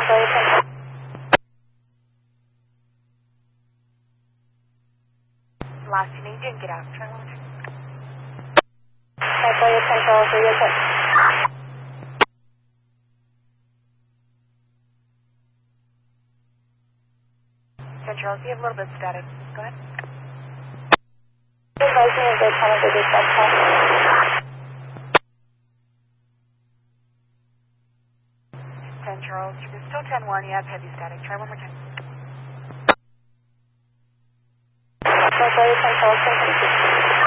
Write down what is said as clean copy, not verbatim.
Last you need, didn't get out. Try one more time. Central, for your check. Central, you have a little bit of static. Go ahead. Advising of the tunnel to dispatch call. Central, you're still 10-1. You have heavy static. Try one more time.